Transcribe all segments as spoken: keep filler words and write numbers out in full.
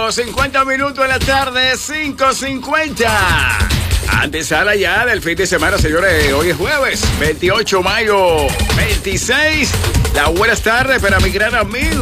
ocho, cincuenta minutos de la tarde, cinco cincuenta. Antesala ya del fin de semana, señores. Hoy es jueves, veintiocho de mayo, veintiséis. Las buenas tardes para mi gran amigo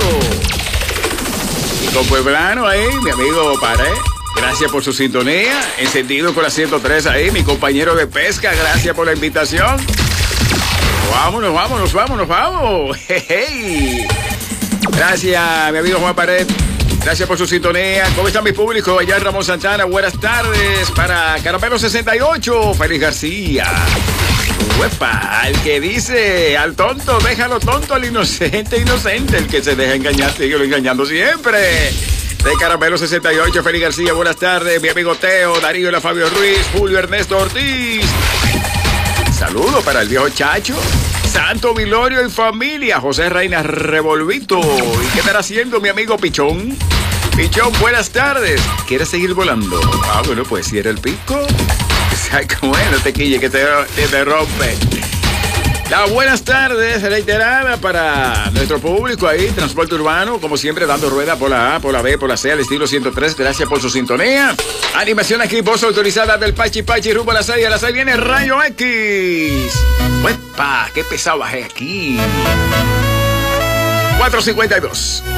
y compueblano ahí, mi amigo Pared. Gracias por su sintonía. Encendido con la ciento tres ahí, mi compañero de pesca. Gracias por la invitación. Vámonos, vámonos, vámonos, vamos. Hey, hey. Gracias, mi amigo Juan Pared. Gracias por su sintonía. ¿Cómo está mi público allá en Ramón Santana? Buenas tardes para Caramelo sesenta y ocho, Félix García. Uepa, al que dice, al tonto, déjalo tonto, al inocente, inocente. El que se deja engañar, síguelo engañando siempre. De Caramelo sesenta y ocho, Félix García, buenas tardes. Mi amigo Teo, Darío y la Fabio Ruiz, Julio Ernesto Ortiz. Saludos para el viejo Chacho, Santo Vilorio y familia, José Reina Revolvito. ¿Y qué estará haciendo mi amigo Pichón? Pichón, buenas tardes. ¿Quieres seguir volando? Ah, bueno, pues si era el pico. ¿Sabes cómo es? No te quille que te, te, te rompe. Las buenas tardes reiteradas para nuestro público ahí, transporte urbano, como siempre dando rueda por la A, por la B, por la C, al estilo ciento tres, gracias por su sintonía. Animación aquí, voz autorizada del Pachi Pachi, rumbo a las seis, a las seis viene Rayo X. ¡Uepa! ¡Qué pesado bajé aquí! cuatro cincuenta y dos.